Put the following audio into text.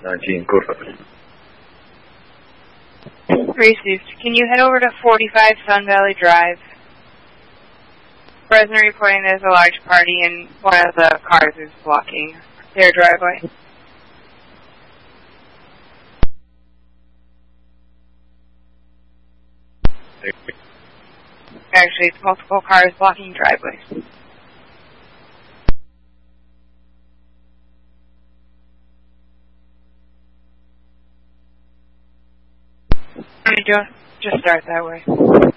19, good for it. Received. Can you head over to 45 Sun Valley Drive? Resident reporting there's a large party and one of the cars is blocking their driveway. Actually, it's multiple cars blocking driveways. Just start that way.